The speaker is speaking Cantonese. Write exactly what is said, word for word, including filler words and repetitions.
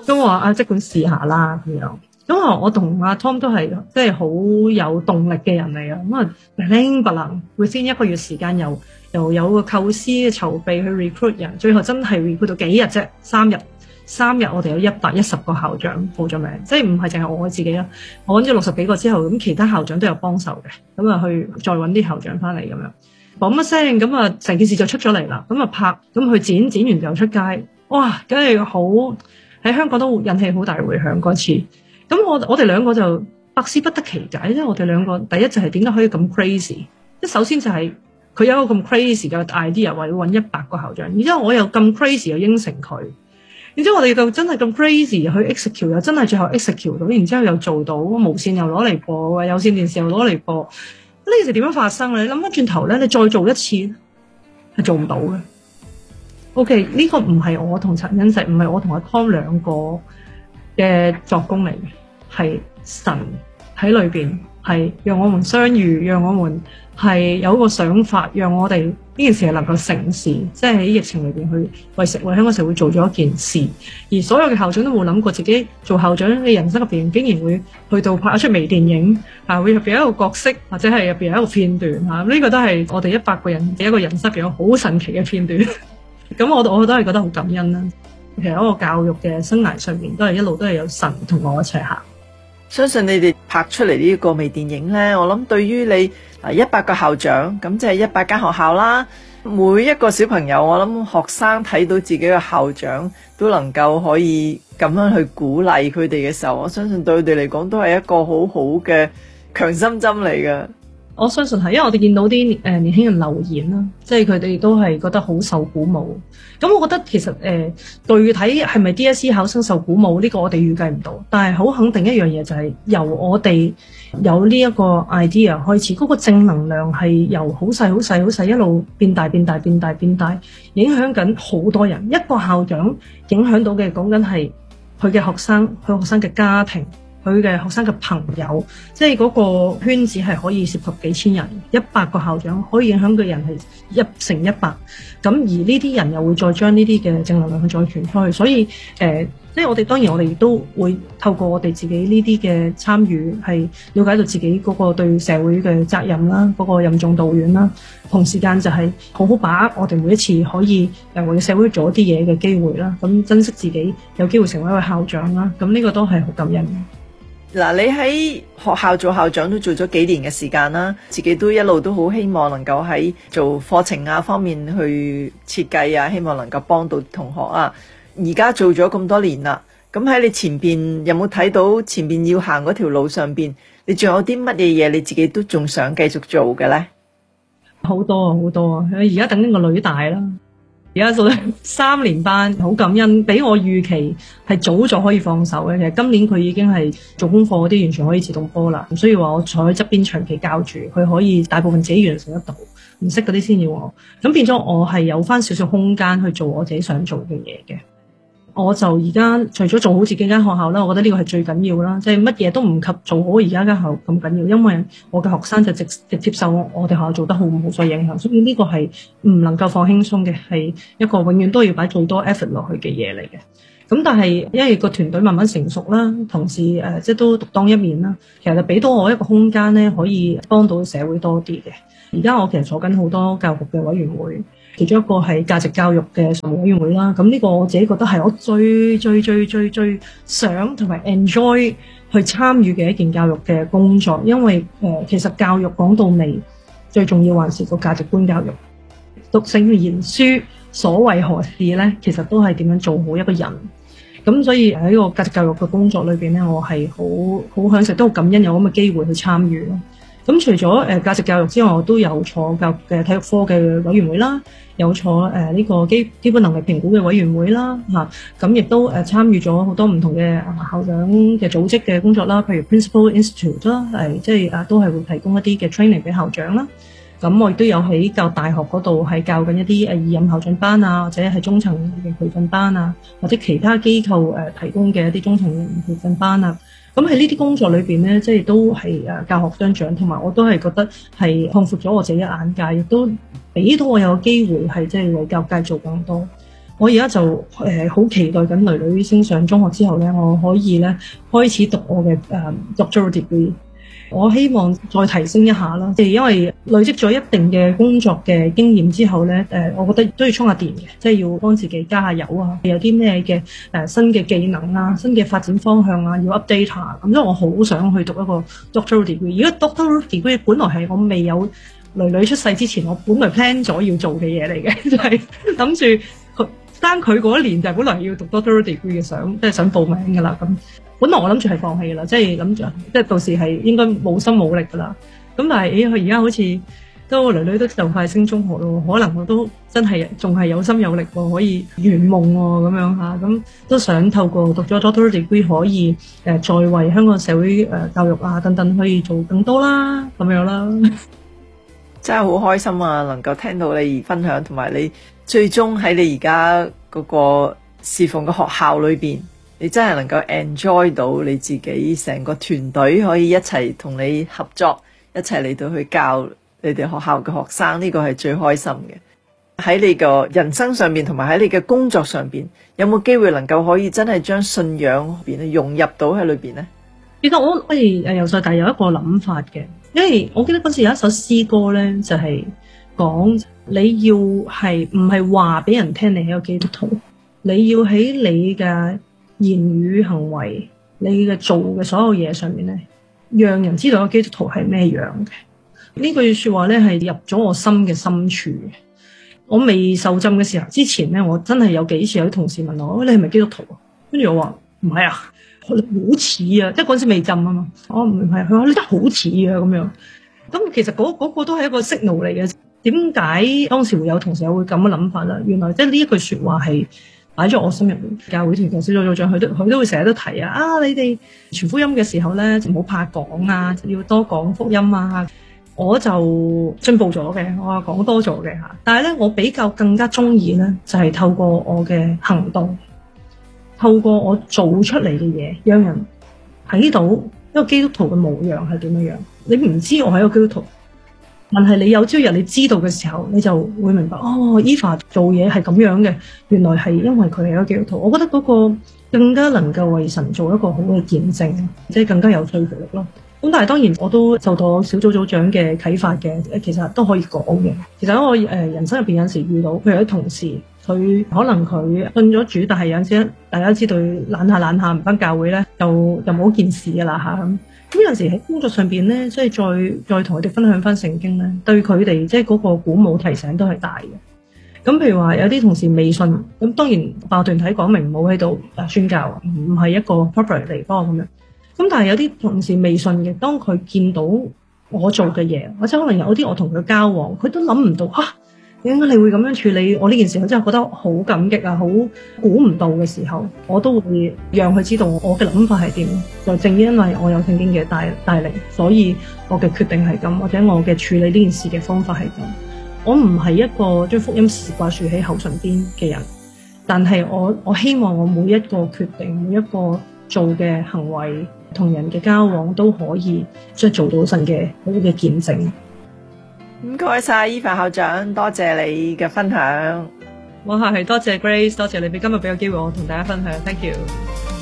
咁我話啊，即管試下啦咁樣。咁啊，我同阿 Tom 都係即係好有動力嘅人嚟啊。咁啊，零不能會先一個月時間又又有個構思嘅籌備去 recruit 人，最後真係 recruit 到幾日啫，三日。三日我哋有一百一十個校長報咗名，即係唔係淨係我自己啦。我揾咗六十幾個之後，咁其他校長都有幫手嘅，咁啊去再揾啲校長翻嚟咁樣，嘣一聲咁啊，成件事就出咗嚟啦。咁啊拍，咁去剪，剪完就出街，哇！梗係好喺香港都引起好大迴響嗰次。咁我我哋兩個就百思不得其解，因為我哋兩個第一就係點解可以咁 crazy？即首先就係佢有一個咁 crazy 嘅 idea，話要揾一百個校長，然之後我又咁 crazy 又應承佢。然之後我哋就真係咁 crazy 去 execute， 又真係最後 execute 到，然之後又做到無線又攞嚟播，有線電視又攞嚟播。呢件事點樣發生咧？你諗翻轉頭咧，你再做一次係做唔到嘅。OK， 呢個唔係我同陳欣石，唔係我同阿 Tom 兩個嘅作工嚟嘅，係神喺裏邊，係讓我們相遇，讓我們係有一個想法，讓我哋呢件事係能夠成事，即係喺疫情裏邊去為食為香港社會做咗一件事。而所有嘅校長都冇諗過自己做校長嘅人生入邊，竟然會去到拍一出微電影啊，會入邊有一個角色，或者係入邊有一個片段嚇。呢、這個都係我哋一百個人嘅一個人生入邊有好神奇嘅片段。咁我我都係覺得好感恩啦。其實喺個教育嘅生涯上面，都係一路都係有神同我一齊行。 相信你哋拍出嚟呢個微電影呢，我諗對於你啊一百個校長，咁即係一百間學校啦，每一個小朋友，我諗學生睇到自己嘅校長都能夠可以咁樣去鼓勵佢哋嘅時候，我相信對佢哋嚟講都係一個好好嘅強心針嚟嘅。 我相信係，因為我哋見到啲誒年輕人留言啦，即係佢哋都係覺得好受鼓舞。咁我覺得其實誒、呃、具體係咪 D S E 考生受鼓舞呢、這個我哋預計唔到，但係好肯定一樣嘢就係由我哋有呢一個 idea 開始，嗰、那個正能量係由好細好細好細一路變大變大變大變大，影響緊好多人。一個校長影響到嘅講緊係佢嘅學生，佢學生嘅家庭。佢嘅學生嘅朋友，即係嗰個圈子係可以涉及幾千人，一百個校長可以影響嘅人係一乘一百，咁而呢啲人又會再將呢啲嘅正能量去再傳出去，所以誒、呃，即係我哋當然我哋亦都會透過我哋自己呢啲嘅參與，係了解到自己嗰個對社會嘅責任啦，嗰、嗰個任重道遠啦，同時間就係好好把握我哋每一次可以誒為社會做一啲嘢嘅機會啦，咁珍惜自己有機會成為一個校長啦，咁呢個都係好感恩。 嗱，你喺學校做校長都做咗幾年嘅時間啦，自己都一路都好希望能夠喺做課程啊方面去設計啊，希望能夠幫到同學啊。而家做咗咁多年啦，咁喺你前邊有冇睇到前邊要行嗰條路上邊，你仲有啲乜嘢嘢你自己都仲想繼續做嘅呢？ 好多啊，好多啊！而家等緊個女大啦。而家做三年班，好感恩，比我預期係早咗可以放手嘅。其實今年佢已經係做功課嗰啲完全可以自動波啦，唔需要話我坐喺側邊長期教住，佢可以大部分自己完成得到。唔識嗰啲先要我，咁變咗我係有翻少少空間去做我自己想做嘅嘢嘅。我就而家除咗做好自己間學校啦，我覺得呢個係最緊要啦，即係乜嘢都唔及做好而家間學校咁緊要，因為我嘅學生就直直接受我哋學校做得好唔好所影響，所以呢個係唔能夠放輕鬆嘅，係一個永遠都要擺最多 effort 落去嘅嘢嚟嘅。咁但係因為個團隊慢慢成熟啦，同時誒、呃、即係都獨當一面啦，其實就俾到我一個空間咧，可以幫到社會多啲嘅。而家我其實坐緊好多教育局嘅委員會。其中一個係價值教育嘅常務委員會啦，咁呢個我自己覺得係我最最最最最想同埋 enjoy 去參與嘅一件教育嘅工作，因為誒、呃、其實教育講到尾最重要還是個價值觀教育。讀聖賢書所為何事呢？其實都係點樣做好一個人。咁所以喺個價值教育嘅工作裏邊呢，我係好好享受，都好感恩有咁嘅機會去參與咯。咁除咗誒價值教育之外，我都有坐教育嘅體育科嘅委員會啦，有坐誒呢、呃這個基基本能力評估嘅委員會啦，嚇咁亦都誒、呃、參與咗好多唔同嘅校長嘅組織嘅工作啦，譬如 Principal Institute 啦，誒即係啊都係會提供一啲嘅 training 俾校長啦。咁我亦都有喺教大學嗰度係教緊一啲誒二任校長班啊，或者係中層嘅培訓班啊，或者其他機構誒、呃、提供嘅一啲中層培訓班啊。咁喺呢啲工作裏邊咧，即係都係誒教學相長，同埋我都係覺得係擴闊咗我自己嘅眼界，亦都俾到我有個機會係即係為教育界做更多。 我而家就誒好、呃、期待緊女女升上中學之後咧，我可以咧開始讀我嘅誒、呃、doctoral degree。我希望再提升一下啦，即係因為累積咗一定嘅工作嘅經驗之後咧，誒、呃，我覺得都要充下電嘅，即係要幫自己加下油啊，有啲咩嘅誒新嘅技能啊、新嘅發展方向啊，要 update 下。咁所以我好想去讀一個 doctoral degree。如果 doctoral degree 本來係我未有女女出世之前，我本來 plan 咗要做嘅嘢嚟嘅，就係諗住佢生佢嗰一年就係本來要讀 doctoral degree 嘅，想即係想報名噶啦咁。本來我諗住係放棄啦，即係諗住即係到時係應該冇心冇力噶啦。咁但係咦，佢而家好似都女女都就快升中學咯，可能我都真係仲係有心有力喎，可以圓夢喎咁樣嚇。咁都想透過讀咗 doctoral degree 可以誒、呃、再為香港社會誒、呃、教育啊等等可以做更多啦咁樣啦。 真係好開心啊！能夠聽到你分享，同埋你最終喺你而家嗰個侍奉嘅學校裏邊，你真係能夠 enjoy 到你自己成個團隊可以一齊同你合作，一齊嚟到去教你哋學校嘅學生，呢個係最開心嘅。喺你個人生上面，同埋喺你嘅工作上邊，有冇機會能夠可以真係將信仰邊融入到喺裏邊呢？ 其實我我哋誒由細大有一個諗法嘅，因為我記得嗰時有一首詩歌咧，就係、是、講你要係唔係話俾人聽你係一個基督徒，你要喺你嘅言語行為，你嘅做嘅所有嘢上面咧，讓人知道個基督徒係咩樣嘅。呢句說話咧係入咗我心嘅深處嘅。我未受浸嘅時候之前咧，我真係有幾次有啲同事問我，你係咪基督徒啊？跟住我話唔係啊，好似啊，即係嗰陣時未浸啊嘛。我唔係，佢話你真係好似啊咁樣。咁其實嗰、嗰個都係一個 signal 嚟嘅。點解當時會有同事有會咁嘅諗法啦？原來即係呢一句說話係擺咗我心入面。教會團嘅小組組長佢都佢都會成日都提啊，啊你哋傳福音嘅時候咧，唔好怕講啊，要多講福音啊。我就進步咗嘅，我話講多咗嘅吓。但係咧，我比較更加中意咧，就係透過我嘅行動，透過我做出嚟嘅嘢，讓人睇到一個基督徒嘅模樣係點樣樣。你唔知我係一個基督徒，但係你有朝日你知道嘅時候，你就會明白哦 Eva 做嘢係咁樣嘅，原來係因為佢係一個基督徒。我覺得嗰個更加能夠為神做一個好嘅見證，即係更加有說服力咯。咁但係當然我都受到小組組長嘅啟發嘅，其實都可以講嘅。其實喺我誒人生入邊有陣時遇到，譬如有啲同事，佢可能佢信咗主，但係有陣時大家知道懶下懶下唔返教會咧，就就冇件事噶啦吓咁。咁有陣時喺工作上邊咧，即係再再同佢哋分享翻聖經咧，對佢哋即係嗰個鼓舞提醒都係大嘅。咁譬如話有啲同事未信，咁當然辦團體講明唔好喺度誒宣教，唔係一個 proper 地方咁樣。咁但係有啲同事未信嘅，當佢見到我做嘅嘢，或者可能有啲我同佢交往，佢都諗唔到嚇，點解你會咁樣處理我呢件事？我真係覺得好感激啊，好估唔到嘅時候，我都會讓佢知道我嘅諗法係點。就正因為我有聖經嘅帶帶領，所以我嘅決定係咁，或者我嘅處理呢件事嘅方法係咁。我唔係一個將福音事掛住喺口唇邊嘅人，但係我我希望我每一個決定，每一個做嘅行為，同人嘅交往都可以即係做到神嘅好嘅見證。 唔該晒Eva校長，多謝你嘅分享。 哇，係多謝 Grace，多謝你俾今日俾個機會我同大家分享 ，thank you。